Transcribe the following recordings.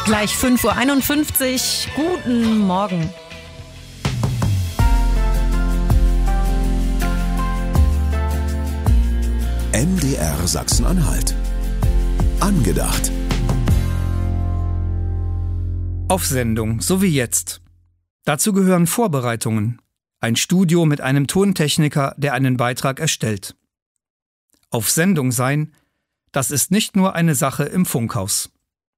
Gleich 5:51 Uhr. Guten Morgen. MDR Sachsen-Anhalt. Angedacht. Auf Sendung, so wie jetzt. Dazu gehören Vorbereitungen. Ein Studio mit einem Tontechniker, der einen Beitrag erstellt. Auf Sendung sein, das ist nicht nur eine Sache im Funkhaus.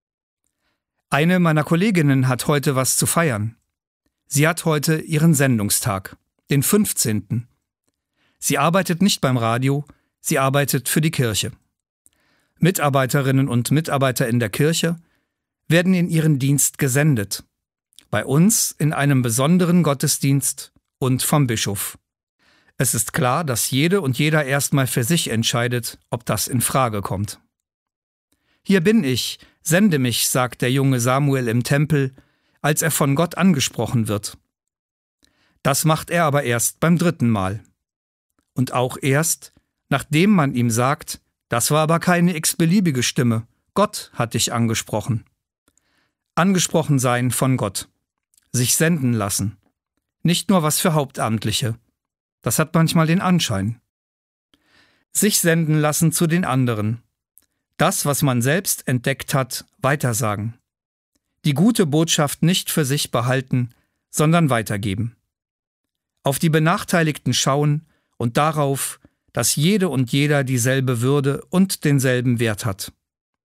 Eine meiner Kolleginnen hat heute was zu feiern. Sie hat heute ihren Sendungstag, den 15. Sie arbeitet nicht beim Radio, sie arbeitet für die Kirche. Mitarbeiterinnen und Mitarbeiter in der Kirche werden in ihren Dienst gesendet. Bei uns in einem besonderen Gottesdienst und vom Bischof. Es ist klar, dass jede und jeder erstmal für sich entscheidet, ob das in Frage kommt. Hier bin ich, sende mich, sagt der junge Samuel im Tempel, als er von Gott angesprochen wird. Das macht er aber erst beim 3. Mal. Und auch erst, nachdem man ihm sagt, das war aber keine x-beliebige Stimme, Gott hat dich angesprochen. Angesprochen sein von Gott. Sich senden lassen. Nicht nur was für Hauptamtliche. Das hat manchmal den Anschein. Sich senden lassen zu den anderen. Das, was man selbst entdeckt hat, weitersagen. Die gute Botschaft nicht für sich behalten, sondern weitergeben. Auf die Benachteiligten schauen und darauf, dass jede und jeder dieselbe Würde und denselben Wert hat.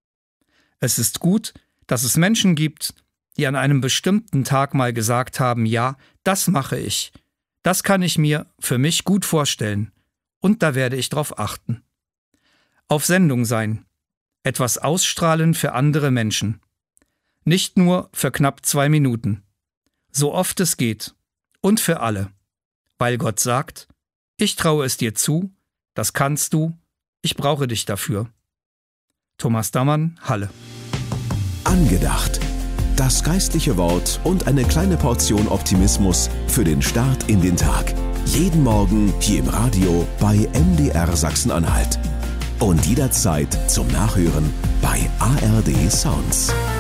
Es ist gut, dass es Menschen gibt, die an einem bestimmten Tag mal gesagt haben, ja, das mache ich, das kann ich mir für mich gut vorstellen und da werde ich drauf achten. Auf Sendung sein, etwas ausstrahlen für andere Menschen. Nicht nur für knapp 2 Minuten, so oft es geht und für alle, weil Gott sagt, ich traue es dir zu, das kannst du, ich brauche dich dafür. Thomas Dammann, Halle. Angedacht. Das geistliche Wort und eine kleine Portion Optimismus für den Start in den Tag. Jeden Morgen hier im Radio bei MDR Sachsen-Anhalt. Und jederzeit zum Nachhören bei ARD Sounds.